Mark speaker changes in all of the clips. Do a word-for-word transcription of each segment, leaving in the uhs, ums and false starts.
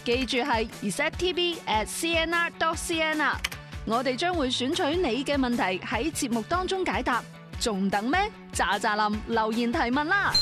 Speaker 1: 記住係 Z T V at C N R dot C N 啊！我哋將會選取你嘅問題喺節目當中解答，仲等咩？喳喳林留言提問啦！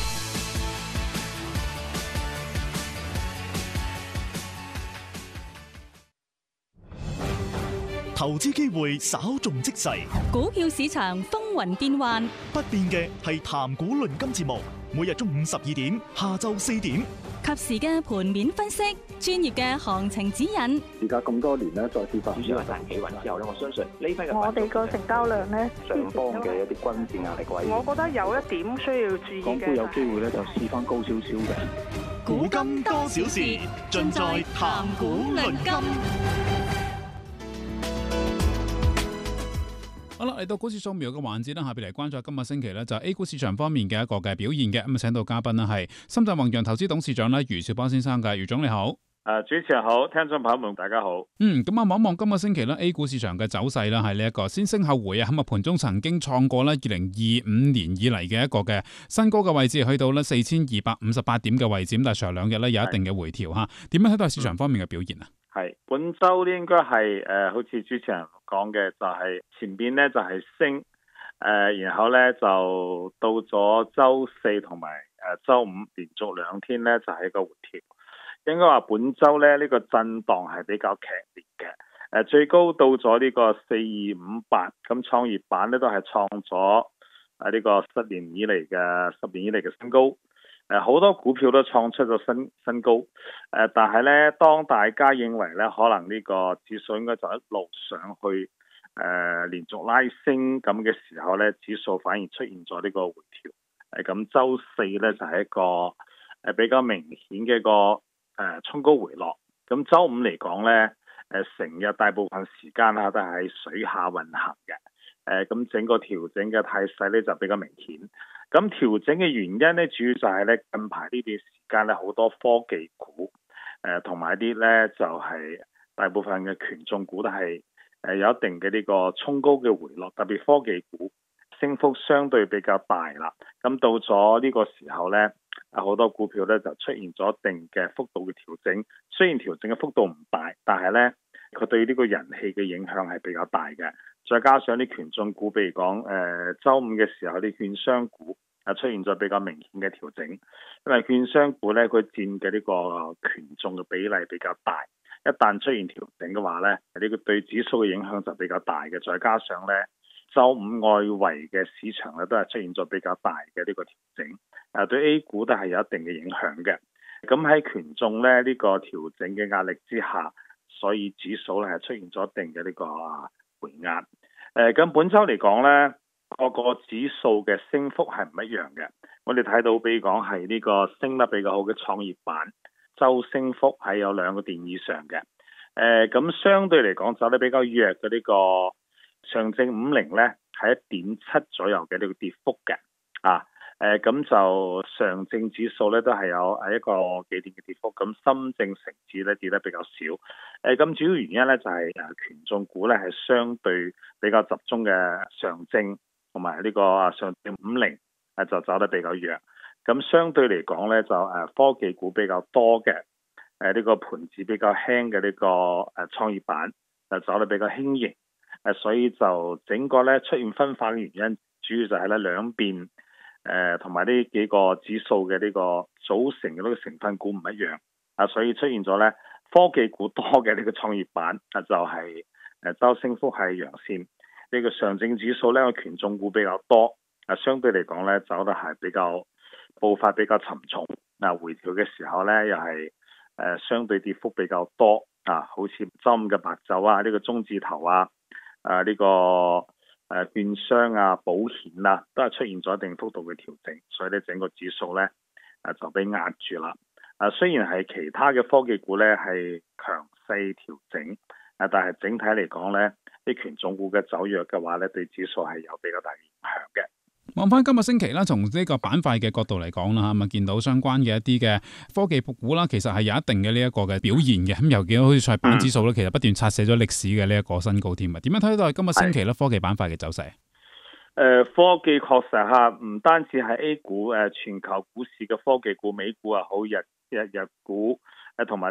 Speaker 2: 投資機會稍縱即逝，
Speaker 3: 股票市場風雲變幻，
Speaker 2: 不變嘅係談股論金節目，每日中午十二點，下晝四點，
Speaker 3: 及時嘅盤面分析，專業嘅行情指引。
Speaker 4: 而家咁多年咧，再次發
Speaker 5: 主要係彈企穩之後咧，我相信呢批嘅
Speaker 6: 我哋個成交量咧，
Speaker 4: 上方嘅一啲均線壓力位，
Speaker 6: 我覺得有一點需要注意嘅。
Speaker 4: 港股有機會咧，就試翻高少少嘅。
Speaker 2: 股金多少事，盡在談股論金。
Speaker 7: 好啦，嚟到股市掃描嘅環節啦，下邊嚟關注今日星期咧就 A 股市場方面嘅一個嘅表現嘅，咁啊請到嘉賓呢係深圳宏洋投資董事長咧余兆邦先生嘅，余總你好。
Speaker 8: 誒，主持人好，聽眾朋友們大家好。
Speaker 7: 嗯，咁啊望一望今個星期咧 A 股市場嘅走勢啦，係呢一個先升後回啊，咁啊盤中曾經創過咧二零二五年以嚟嘅一個嘅新高嘅位置，去到咧四千二百五十八點嘅位置，咁但係上兩日咧有一定嘅回調吓。點樣睇到市場方面嘅表現啊？
Speaker 8: 係本周咧應該係誒，好似主持人講嘅，就係前邊咧就係升，誒、呃，然後咧就到咗周四同埋誒周五連續兩天咧就係一個回調。應該話本周咧呢、這個震盪係比較劇烈嘅，誒、呃、最高到咗呢個四二五八，咁創業板咧都係創咗誒呢個十年以嚟嘅十年以嚟嘅新高，誒、呃、好多股票都創出咗新新高，誒、呃、但係咧當大家認為咧可能呢個指數應該就一路上去，誒、呃、連續拉升咁嘅時候咧，指數反而出現咗呢個回調，誒咁周四咧就係、是、一個誒比較明顯嘅一個。誒，衝高回落，咁周五嚟講咧，誒成日大部分時間啊都係喺水下運行嘅，誒咁整個調整嘅態勢咧就比較明顯。咁調整嘅原因咧，主要就係咧近排呢段時間咧好多科技股，誒同埋啲咧就係大部分嘅權重股都係誒有一定嘅呢個衝高嘅回落，特別科技股升幅相對比較大啦。咁到咗呢個時候咧。好多股票咧就出現咗一定嘅幅度嘅調整，雖然調整嘅幅度唔大，但係咧佢對呢個人氣嘅影響係比較大嘅。再加上啲權重股，譬如講誒週五嘅時候啲券商股啊出現咗比較明顯嘅調整，因為券商股咧佢佔嘅呢個權重嘅比例比較大，一旦出現調整嘅話咧，呢個對指數嘅影響就比較大嘅。再加上咧。周五外圍嘅市場咧都係出現咗比較大嘅呢個調整，誒對 A 股都係有一定嘅影響嘅。咁喺權重咧呢個調整嘅壓力之下，所以指數咧係出現咗一定嘅呢個回壓。誒咁本周嚟講咧，個個指數嘅升幅係唔一樣嘅。我哋睇到比如講係呢個升得比較好嘅創業板，周升幅係有兩個點以上嘅。誒咁相對嚟講走得比較弱嘅呢個。上證五零咧係一點七左右嘅呢個跌幅嘅，啊，誒咁就上證指數咧都係有誒一個幾點嘅跌幅，咁深證成指咧跌得比較少，誒、啊、咁主要原因咧就係誒權重股咧係相對比較集中嘅上證同埋呢個上證五零誒就走得比較弱，咁相對嚟講咧就誒科技股比較多嘅，誒呢個盤子比較輕嘅呢個誒創業板就走得比較輕盈。誒，所以就整個咧出現分化嘅原因，主要就係咧兩邊誒同埋呢幾個指數嘅呢個組成嘅呢個成分股唔一樣，啊，所以出現咗咧科技股多嘅呢個創業板啊，就係誒周升幅係陽線，呢個上證指數咧個權重股比較多，啊，相對嚟講咧走得係比較步伐比較沉重，嗱回調嘅時候咧又係誒相對跌幅比較多，啊，好似周五嘅白酒啊，呢個中字頭啊。誒、啊、呢、這個誒、啊、券商啊、保險啊，都係出現咗一定幅度嘅調整，所以咧整個指數咧誒、啊、就被壓住啦。誒、啊、雖然係其他嘅科技股咧係強勢調整，誒、啊、但係整體嚟講咧，啲權重股嘅走弱嘅話咧，對指數係有比較大嘅影響嘅。
Speaker 7: 望翻今個星期啦，從呢個板塊嘅角度嚟講啦，咁啊見到相關嘅一啲嘅科技股啦，其實係有一定嘅呢一個嘅表現嘅。咁又見到好似創業板指數咧，嗯、其實不斷刷寫咗歷史嘅呢一個新高添啊。點樣睇到係今個星期咧科技板塊嘅走勢？誒、
Speaker 8: 呃，科技確實吓，唔單止係 A 股誒，全球股市嘅科技股，美股啊好，日日日股誒，同埋